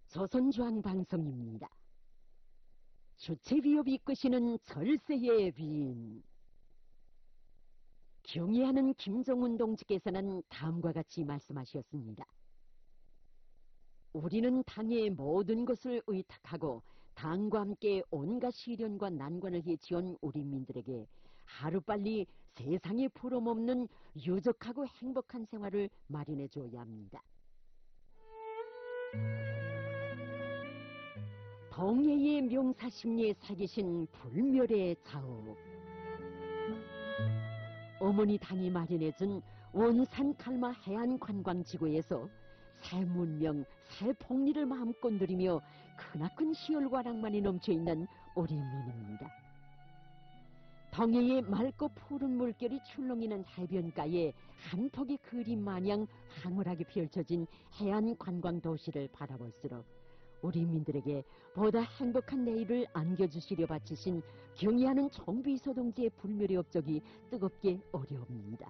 조선중앙방송입니다. 주체비협이 이끄시는 절세의 비인. 경의하는 김정은 동지께서는 다음과 같이 말씀하셨습니다. 우리는 당의 모든 것을 의탁하고 당과 함께 온갖 시련과 난관을 헤치온 우리 민들에게 하루빨리 세상에 부러움없는 유족하고 행복한 생활을 마련해 줘야 합니다. 동해의 명사심리에 살기신 불멸의 자업. 어머니 당이 마련해준 원산 칼마 해안관광지구에서 새 문명, 새 폭리를 마음껏 누리며 크나큰 희열과 낭만이 넘쳐있는 우리 민입니다. 동해의 맑고 푸른 물결이 출렁이는 해변가에 한 폭의 그림 마냥 황홀하게 펼쳐진 해안관광도시를 바라볼수록 우리 민들에게 보다 행복한 내일을 안겨주시려 바치신 경의하는 정비서 동지의 불멸의 업적이 뜨겁게 어려웁니다.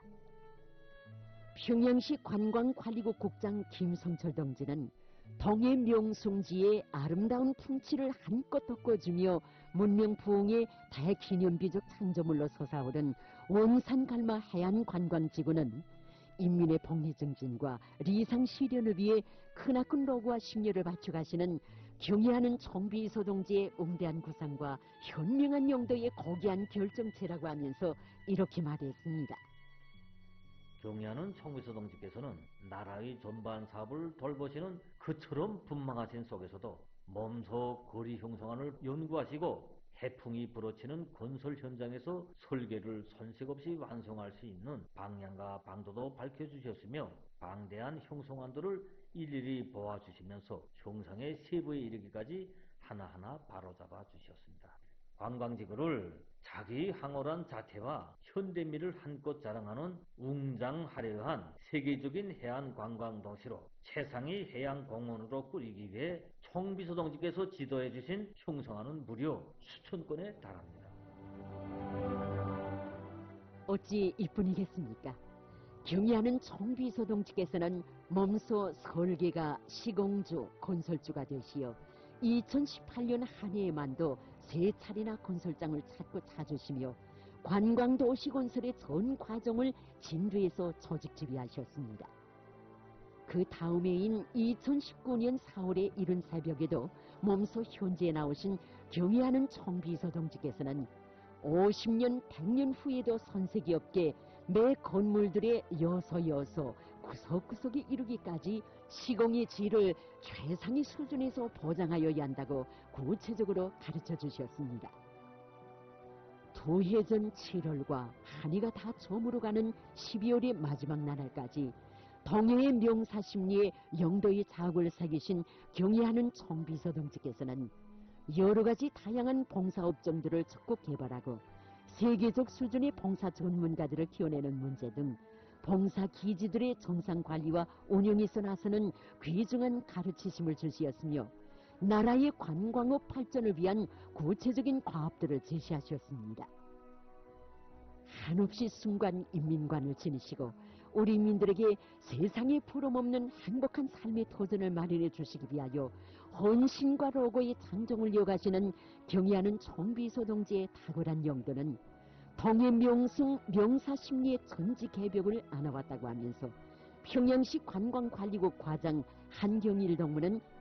평양시 관광관리국 국장 김성철 동지는 동해 명승지의 아름다운 풍치를 한껏 덮어주며 문명부흥의 대기념비적 창조물로 솟아오른 원산갈마 해안관광지구는 인민의 복리 증진과 리상 실현을 위해 크나큰 노고와 심려를 바쳐가시는 경의하는 정비서 동지의 응대한 구상과 현명한 용도의 고귀한 결정체라고 하면서 이렇게 말했습니다. 경의하는 정비서 동지께서는 나라의 전반 사업을 돌보시는 그처럼 분망하신 속에서도 몸소 거리 형성안을 연구하시고 해풍이 불어치는 건설 현장에서 설계를 손색 없이 완성할 수 있는 방향과 방도도 밝혀주셨으며 방대한 형성안들을 일일이 보아주시면서 형상의 세부에 이르기까지 하나하나 바로잡아 주셨습니다. 관광지구를 자기 황홀한 자태와 현대미를 한껏 자랑하는 웅장화려한 세계적인 해안 관광 도시로 최상의 해양 공원으로 꾸리기 위해 총비서 동지께서 지도해 주신 형성안은 무려 수천 건에 달합니다. 어찌 이뿐이겠습니까? 경의하는 총비서 동지께서는 몸소 설계가 시공주, 건설주가 되시어 2018년 한 해에만도 3차례나 건설장을 찾고 찾으시며 관광도시 건설의 전 과정을 진두에서 조직 지휘하셨습니다. 그 다음해인 2019년 4월의 이른 새벽에도 몸소 현지에 나오신 경의하는 총비서 동지께서는 50년, 100년 후에도 손색이 없게 매 건물들의 여서 구석구석에 이르기까지 시공의 질을 최상의 수준에서 보장하여야 한다고 구체적으로 가르쳐 주셨습니다. 두 해 전 7월과 한 해가 다 저물어 가는 12월의 마지막 나날까지 동해의 명사심리에 영도의 자학을 새기신 경의하는 총비서 동지께서는 여러 가지 다양한 봉사업종들을 적극 개발하고 세계적 수준의 봉사 전문가들을 키워내는 문제 등 봉사 기지들의 정상 관리와 운영에서 나서는 귀중한 가르치심을 주시었으며 나라의 관광업 발전을 위한 구체적인 과업들을 제시하셨습니다. 한없이 숭고한 인민관을 지니시고 우리 민들에게 세상에 부러움없는 행복한 삶의 도전을 마련해 주시기 위하여 헌신과 로고의 장정을 이어가시는 경의하는 총비서 동지의 탁월한 용도는 동해 명승 명사심리의 천지 개벽을 안아왔다고 하면서 평양시 관광관리국 과장 한경일 동무는